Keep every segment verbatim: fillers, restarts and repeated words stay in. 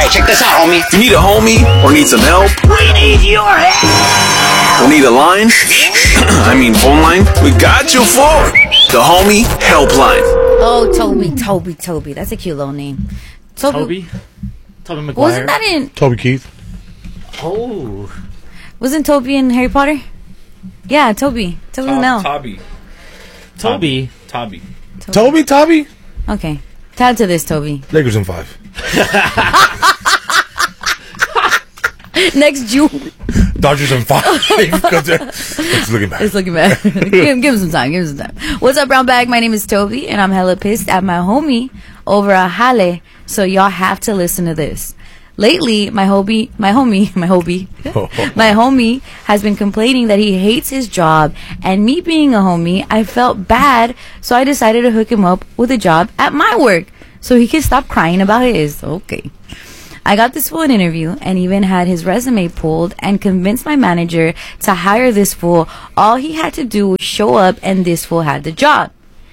Hey, check this out, homie. If you need a homie or need some help, We need your help. or need a line, I mean phone line, we got you for the Homie Helpline. Oh, Toby, Toby, Toby. That's a cute little name. Toby? Toby Maguire? Wasn't that in... Toby Keith. Oh. Wasn't Toby in Harry Potter? Yeah, Toby. Toby with an L. Toby. Toby. Toby. Toby, Toby? Okay. Tell to this, Toby. Lakers in five. Next June. Dodgers in five. It's looking bad. It's looking bad. give, give him some time. Give him some time. What's up, Brown Bag? My name is Toby, and I'm hella pissed at my homie over a jale. So y'all have to listen to this. Lately, my hobby, my homie, my hobby, my homie has been complaining that he hates his job. And me being a homie, I felt bad, so I decided to hook him up with a job at my work so he can stop crying about his. Okay. I got this fool an interview and even had his resume pulled and convinced my manager to hire this fool. All he had to do was show up and this fool had the job.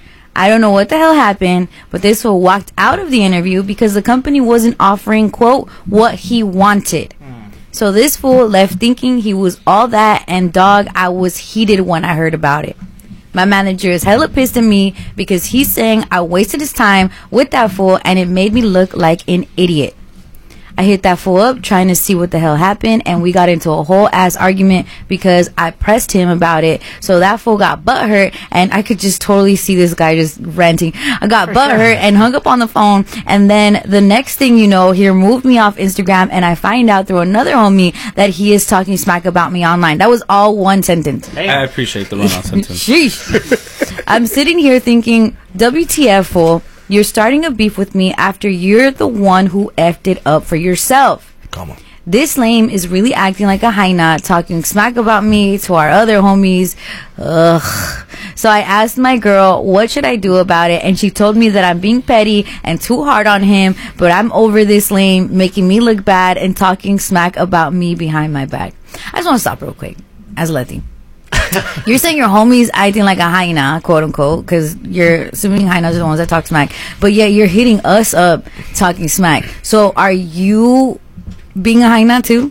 I don't know what the hell happened, but this fool walked out of the interview because the company wasn't offering, quote, what he wanted. So this fool left thinking he was all that, and dog, I was heated when I heard about it. My manager is hella pissed at me because he's saying I wasted his time with that fool and it made me look like an idiot. I hit that fool up trying to see what the hell happened, and we got into a whole ass argument because I pressed him about it. So that fool got butthurt, and I could just totally see this guy just ranting. I got butthurt and hung up on the phone, and then the next thing you know, he removed me off Instagram, and I find out through another homie that he is talking smack about me online. That was all one sentence. I appreciate the run-on sentence. Sheesh. I'm sitting here thinking, W T F, fool. You're starting a beef with me after you're the one who effed it up for yourself. Come on. This lame is really acting like a hyena, talking smack about me to our other homies. Ugh. So I asked my girl, what should I do about it? And she told me that I'm being petty and too hard on him, but I'm over this lame making me look bad and talking smack about me behind my back. I just want to stop real quick. As Letty. You're saying your homies acting like a hyena, quote unquote, because you're assuming hyenas are the ones that talk smack, but yet you're hitting us up talking smack. So are you being a hyena too?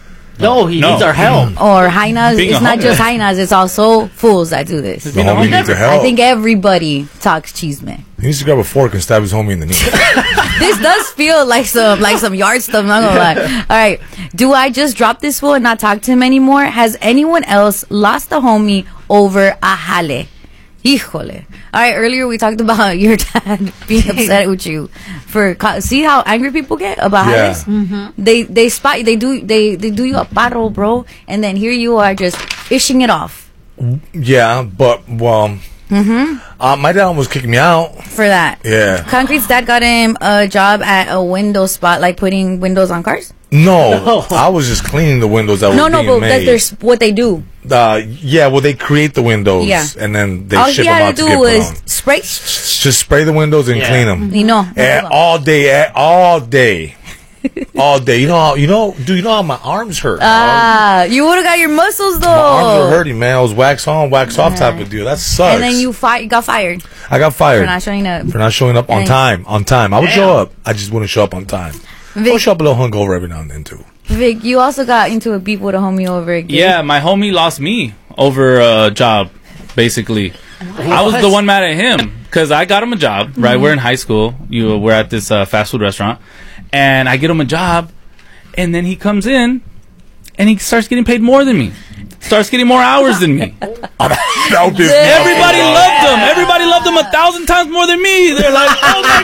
No, he No. needs our help. Or hyenas? Being It's a not homie. just hyenas, it's also fools that do this. The homie needs your help. I think everybody talks cheese man. He needs to grab a fork and stab his homie in the knee. This does feel like some like some yard stuff, I'm not gonna lie. Alright. Do I just drop this fool and not talk to him anymore? Has anyone else lost a homie over a jale? Híjole. Alright, earlier we talked about your dad being upset with you for co- see how angry people get about Yeah. jales? Mm-hmm. They they spot they do they they do you a paro, bro, and then here you are just ishing it off Yeah, but, well, Mm-hmm. uh, my dad almost kicked me out. for that. Yeah. Concrete's dad got him a job at a window spot, like putting windows on cars. No, I was just cleaning the windows that No, were no, being but made. that there's what they do. Uh, yeah, well, they create the windows, Yeah. and then they All ship he them had out to to, do get was put on. spray. Just spray the windows and Yeah. clean them. You know, And all day, eh, all day, all day. You know, how, you know, dude. You know how my arms hurt. dog? Ah, you would have got your muscles though. my arms were hurting, man. I was wax on, wax off type of deal. That sucks. And then you fi- got fired I got fired for not showing up. for not showing up on And- time. On time, I would show up. I just wouldn't show up on time. I would Vic, show up a little hungover every now and then too. Vic, you also got into a beef with a homie over again. Yeah, my homie lost me over a job, basically. I was the one mad at him because I got him a job, right? Mm-hmm. We're in high school. You, we're at this uh, fast food restaurant. And I get him a job, and then he comes in, and he starts getting paid more than me. Starts getting more hours than me. That would be Everybody loved him. Everybody loved him a thousand times more than me. They're like, oh my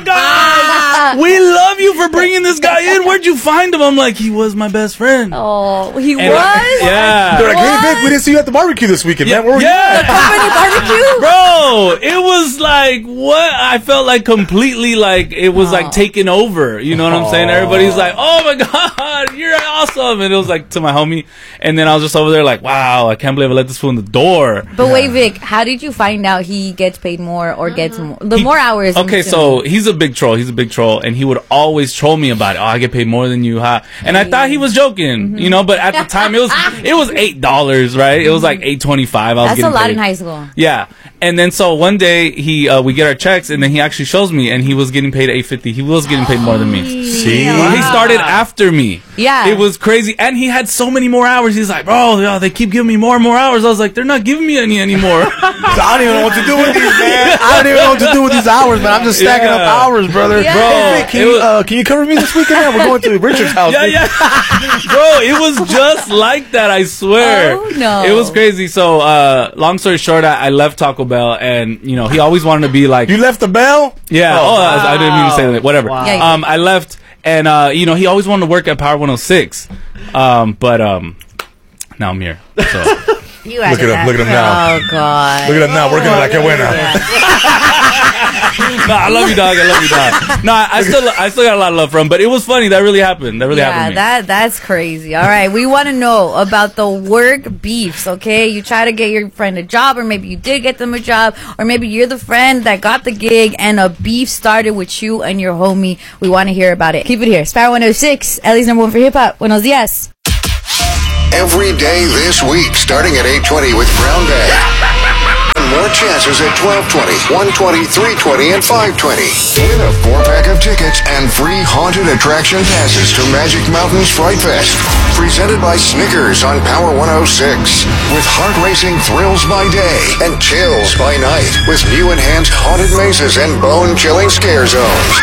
God, we love you for bringing this guy in. Where'd you find him? I'm like, he was my best friend. Oh, he And- was? Yeah. They're like, hey, What? Vic, we didn't see you at the barbecue this weekend, Yeah, man. Where were yeah. Company barbecue? Bro, it was like, what? I felt like completely like it was like taking over. You know what I'm saying? Everybody's like, oh my God, you're awesome. And it was like to my homie. And then I was just over there like, wow, I can't believe I let this fool in the door. But wait, Vic, how did you find out he gets paid more or gets more? The He- more hours. I'm Okay, assuming. so he's a big troll. He's a big troll, and he would always troll me about it. Oh, I get paid more than you, huh? And I thought he was joking, Mm-hmm. you know. But at the time, it was it was eight dollars, right? It was like eight twenty five. I was That's a getting lot paid. in high school. Yeah, And then so one day he uh, we get our checks, and then he actually shows me, and he was getting paid eight fifty. He was getting paid more than me. See? He started after me. Yeah. It was crazy. And he had so many more hours. He's like, bro, yo, they keep giving me more and more hours. I was like, they're not giving me any anymore. I don't even know what to do with these, man. I don't even know what to do with these hours, man. I'm just stacking Yeah. up hours, brother. Yeah. Bro, Hey, Vic, can, it you, was- uh, can you cover me this weekend? We're going to Richard's house. Yeah, Vic. yeah. Bro, it was just like that, I swear. Oh, no. It was crazy. So, uh, long story short, I, I left Taco Bell, and, you know, he always wanted to be like, You left the bell? yeah, oh, I, I didn't mean to say that, whatever. Wow. Yeah, you Um, I left, and, uh, you know, he always wanted to work at Power one oh six. Um, but, um, now I'm here. So. You Look at him, look at him now. Oh, God. Look at him now, working like que buena. No, I love you, dog. I love you, dog. No, I, I still, I still got a lot of love from him, but it was funny. That really happened. That really Yeah, happened to me. that that's crazy. All right, we want to know about the work beefs. Okay, you try to get your friend a job, or maybe you did get them a job, or maybe you're the friend that got the gig, and a beef started with you and your homie. We want to hear about it. Keep it here. Sparrow one oh six, Ellie's number one for hip hop. Buenos dias. Every day this week, starting at eight twenty with Brown Bag. And more chances at twelve twenty, one twenty, three twenty, and five twenty. Win a four-pack of tickets and free haunted attraction passes to Magic Mountain's Fright Fest. Presented by Snickers on Power one oh six. With heart-racing thrills by day and chills by night. With new enhanced haunted mazes and bone-chilling scare zones.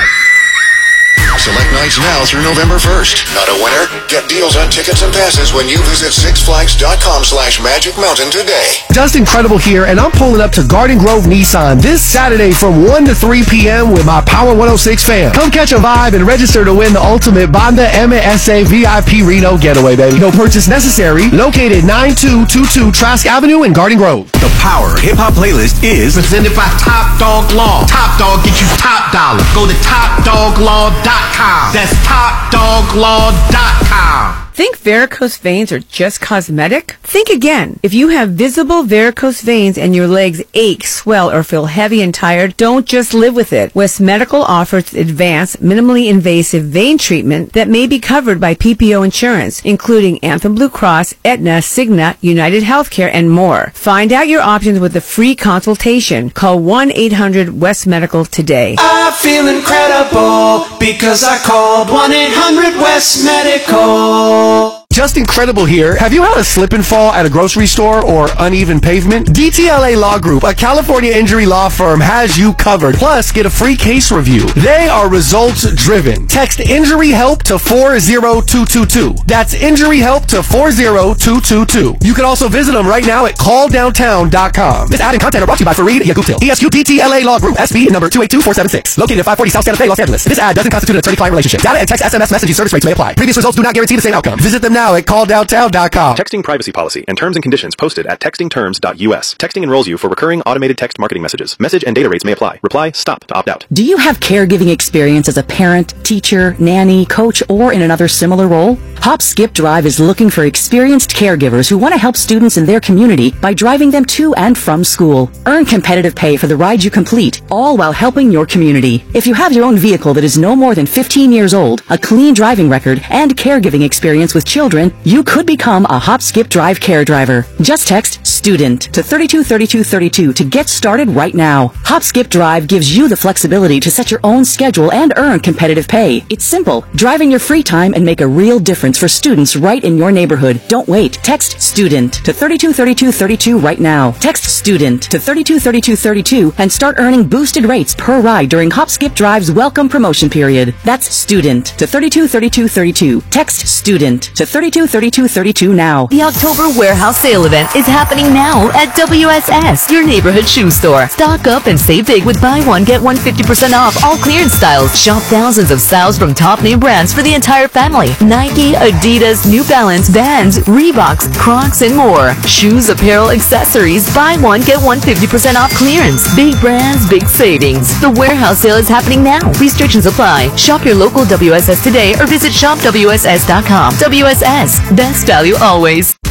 Select nights now through November first. Not a winner? Get deals on tickets and passes when you visit sixflags.com slash Magic Mountain today. Just Incredible here, and I'm pulling up to Garden Grove Nissan this Saturday from one to three p.m. with my Power one oh six fam. Come catch a vibe and register to win the ultimate Banda M S A V I P Reno getaway, baby. No purchase necessary. Located nine two two two Trask Avenue in Garden Grove. The Power Hip Hop playlist is Presented by Top Dog Law. Top Dog get you top dollar. Go to top dog law dot com. That's top dog law dot com. Think varicose veins are just cosmetic? Think again. If you have visible varicose veins and your legs ache, swell, or feel heavy and tired, don't just live with it. West Medical offers advanced, minimally invasive vein treatment that may be covered by P P O insurance, including Anthem Blue Cross, Aetna, Cigna, United Healthcare, and more. Find out your options with a free consultation. Call one eight hundred West Medical today. I feel incredible because I called one eight hundred West Medical. Just Incredible here. Have you had a slip and fall at a grocery store or uneven pavement? D T L A Law Group, a California injury law firm, has you covered. Plus, get a free case review. They are results driven. Text Injury Help to four zero two two two. That's Injury Help to four zero two two two. You can also visit them right now at call downtown dot com. This ad and content are brought to you by Fareed Yagutil. E S U D T L A Law Group, S B number two eight two four seven six. Located at five forty South Santa Fe, Los Angeles. This ad doesn't constitute an attorney-client relationship. Data and text S M S messaging service rates may apply. Previous results do not guarantee the same outcome. Visit them now at call downtown dot com. Texting privacy policy and terms and conditions posted at texting terms dot U S. Texting enrolls you for recurring automated text marketing messages. Message and data rates may apply. Reply STOP to opt out. Do you have caregiving experience as a parent, teacher, nanny, coach, or in another similar role? Hop Skip Drive is looking for experienced caregivers who want to help students in their community by driving them to and from school. Earn competitive pay for the ride you complete, all while helping your community. If you have your own vehicle that is no more than fifteen years old, a clean driving record, and caregiving experience with children, you could become a Hop Skip Drive care driver. Just text STUDENT to thirty-two thirty-two thirty-two to get started right now. Hop Skip Drive gives you the flexibility to set your own schedule and earn competitive pay. It's simple. Drive in your free time and make a real difference for students right in your neighborhood. Don't wait. Text STUDENT to thirty-two thirty-two thirty-two right now. Text STUDENT to thirty-two thirty-two thirty-two and start earning boosted rates per ride during Hop Skip Drive's welcome promotion period. That's STUDENT to thirty-two thirty-two thirty-two. Text STUDENT to thirty-two thirty-two thirty-two now. The October Warehouse Sale event is happening now at W S S, your neighborhood shoe store. Stock up and save big with buy one, get one fifty percent off all clearance styles. Shop thousands of styles from top name brands for the entire family. Nike, Adidas, New Balance, Vans, Reeboks, Crocs, and more. Shoes, apparel, accessories. Buy one, get one fifty percent off clearance. Big brands, big savings. The Warehouse Sale is happening now. Restrictions apply. Shop your local W S S today or visit shop W S S dot com. W S S, best value always.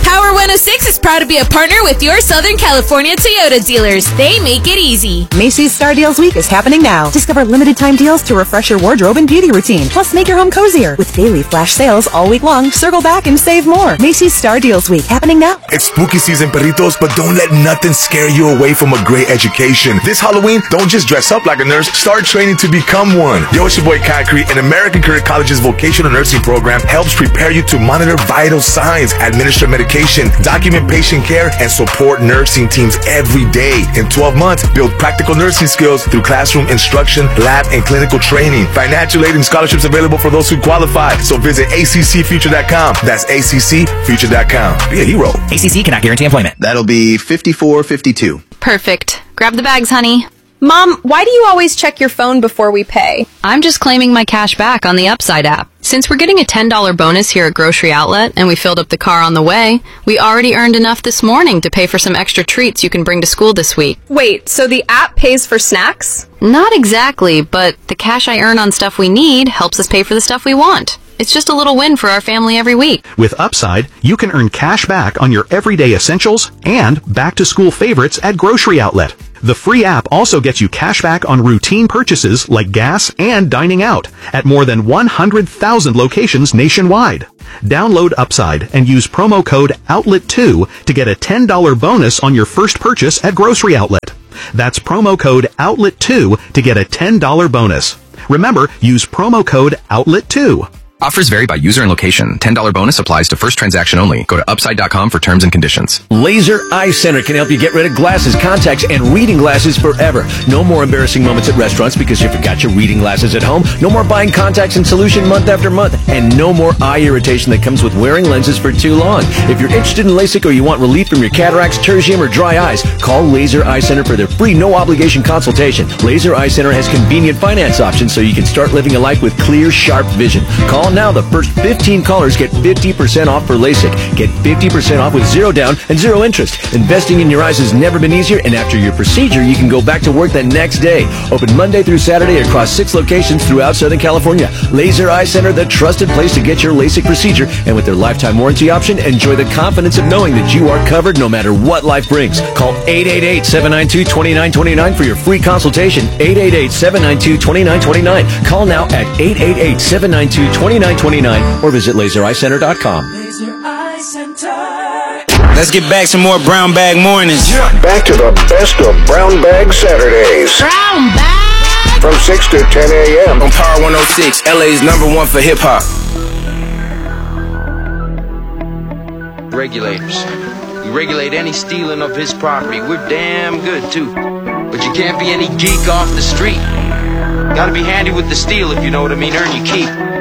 Power one oh six is proud to be a partner with your Southern California Toyota dealers. They make it easy. Macy's Star Deals Week is happening now. Discover limited time deals to refresh your wardrobe and beauty routine. Plus, make your home cozier. With daily flash sales all week long, circle back and save more. Macy's Star Deals Week happening now. It's spooky season, perritos, but don't let nothing scare you away from a great education. This Halloween, don't just dress up like a nurse, start training to become one. Yo, it's your boy Concrete, and American Career College's vocational nursing program helps prepare you to monitor vital signs, administer medication, document patient care, and support nursing teams every day. In twelve months, build practical nursing skills through classroom instruction, lab, and clinical training. Financial aid and scholarships available for those who qualify. So visit A C C future dot com. That's A C C future dot com. Be a hero. A C C cannot guarantee employment. That'll be fifty-four fifty-two. Perfect. Grab the bags, honey. Mom, why do you always check your phone before we pay? I'm just claiming my cash back on the Upside app. Since we're getting a ten dollars bonus here at Grocery Outlet and we filled up the car on the way, we already earned enough this morning to pay for some extra treats you can bring to school this week. Wait, so the app pays for snacks? Not exactly, but the cash I earn on stuff we need helps us pay for the stuff we want. It's just a little win for our family every week. With Upside, you can earn cash back on your everyday essentials and back-to-school favorites at Grocery Outlet. The free app also gets you cash back on routine purchases like gas and dining out at more than one hundred thousand locations nationwide. Download Upside and use promo code outlet two to get a ten dollars bonus on your first purchase at Grocery Outlet. That's promo code outlet two to get a ten dollars bonus. Remember, use promo code outlet two. Offers vary by user and location. ten dollars bonus applies to first transaction only. Go to upside dot com for terms and conditions. Laser Eye Center can help you get rid of glasses, contacts, and reading glasses forever. No more embarrassing moments at restaurants because you forgot your reading glasses at home. No more buying contacts and solution month after month. And no more eye irritation that comes with wearing lenses for too long. If you're interested in LASIK or you want relief from your cataracts, tertium, or dry eyes, call Laser Eye Center for their free no-obligation consultation. Laser Eye Center has convenient finance options so you can start living a life with clear, sharp vision. Call now. The first fifteen callers get fifty percent off for LASIK. Get fifty percent off with zero down and zero interest. Investing in your eyes has never been easier, and after your procedure, you can go back to work the next day. Open Monday through Saturday across six locations throughout Southern California. Laser Eye Center, the trusted place to get your LASIK procedure. And with their lifetime warranty option, enjoy the confidence of knowing that you are covered no matter what life brings. Call eight eight eight, seven nine two, two nine two nine for your free consultation. eight eight eight, seven nine two, two nine two nine. Call now at eight eight eight, seven nine two, two nine two nine or visit laser eye center dot com. Let's get back some more Brown Bag Mornings. Back to the best of Brown Bag Saturdays. Brown Bag! From six to ten a.m. on Power one oh six, L A's number one for hip hop. Regulators. We regulate any stealing of his property. We're damn good, too. But you can't be any geek off the street. Gotta be handy with the steel, if you know what I mean. Earn your keep.